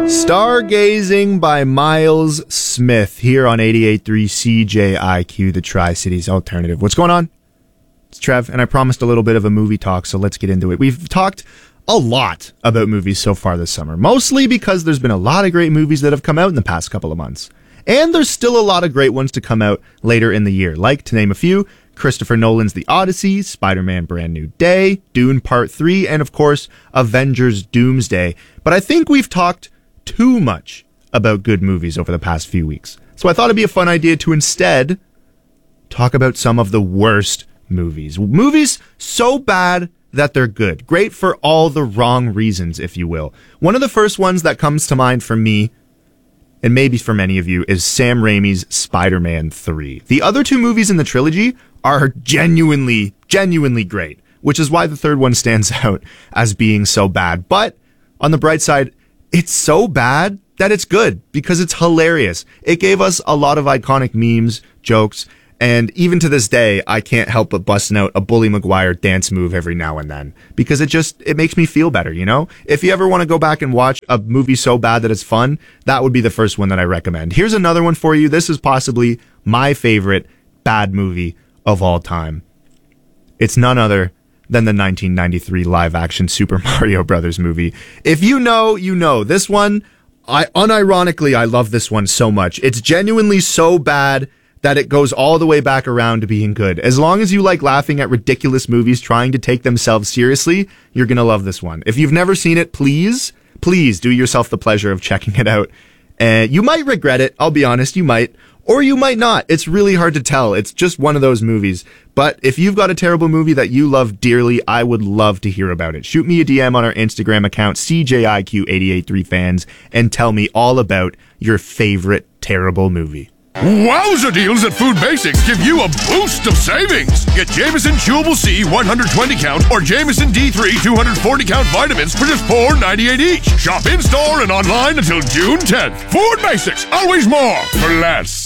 Stargazing by Miles Smith here on 88.3 CJIQ, the Tri-Cities Alternative. What's going on? It's Trev, and I promised a little bit of a movie talk, so let's get into it. We've talked a lot about movies so far this summer, mostly because there's been a lot of great movies that have come out in the past couple of months. And there's still a lot of great ones to come out later in the year, like, to name a few, Christopher Nolan's The Odyssey, Spider-Man Brand New Day, Dune Part 3, and of course, Avengers Doomsday. But I think we've talked too much about good movies over the past few weeks. So I thought it'd be a fun idea to instead talk about some of the worst movies. Movies so bad that they're good. Great for all the wrong reasons, if you will. One of the first ones that comes to mind for me, and maybe for many of you, is Sam Raimi's Spider-Man 3. The other two movies in the trilogy are genuinely great, which is why the third one stands out as being so bad. But on the bright side, it's so bad that it's good because it's hilarious. It gave us a lot of iconic memes, jokes, and even to this day, I can't help but busting out a Bully Maguire dance move every now and then because it makes me feel better, you know? If you ever want to go back and watch a movie so bad that it's fun, that would be the first one that I recommend. Here's another one for you. This is possibly my favorite bad movie of all time. It's none other than the 1993 live-action Super Mario Brothers movie. If you know, you know. This one, unironically, I love this one so much. It's genuinely so bad that it goes all the way back around to being good. As long as you like laughing at ridiculous movies trying to take themselves seriously, you're gonna love this one. If you've never seen it, please do yourself the pleasure of checking it out. And you might regret it, I'll be honest, you might. Or you might not. It's really hard to tell. It's just one of those movies. But if you've got a terrible movie that you love dearly, I would love to hear about it. Shoot me a DM on our Instagram account, CJIQ883fans, and tell me all about your favorite terrible movie. Wowza deals at Food Basics give you a boost of savings. Get Jameson Chewable C 120 count or Jameson D3 240 count vitamins for just $4.98 each. Shop in-store and online until June 10th. Food Basics, always more for less.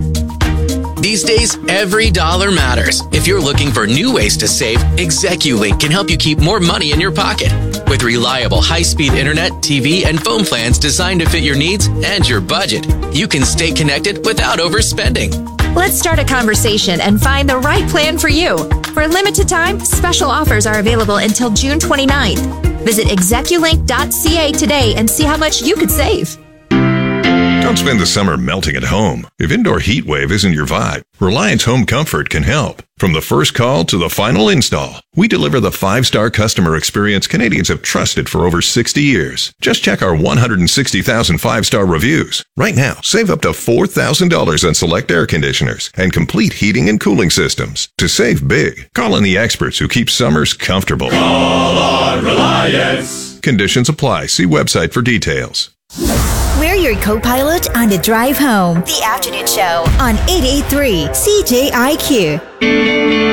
These days, every dollar matters. If you're looking for new ways to save, ExecuLink can help you keep more money in your pocket. With reliable high-speed internet, TV, and phone plans designed to fit your needs and your budget, you can stay connected without overspending. Let's start a conversation and find the right plan for you. For a limited time, special offers are available until June 29th. Visit execulink.ca today and see how much you could save. Don't spend the summer melting at home. If indoor heat wave isn't your vibe, Reliance Home Comfort can help. From the first call to the final install, we deliver the 5-star customer experience Canadians have trusted for over 60 years. Just check our 160,000 5-star reviews. Right now, save up to $4,000 on select air conditioners and complete heating and cooling systems. To save big, call on the experts who keep summers comfortable. Call on Reliance. Conditions apply. See website for details. We're your co-pilot on the drive home. The Afternoon Show on 88.3 CJIQ.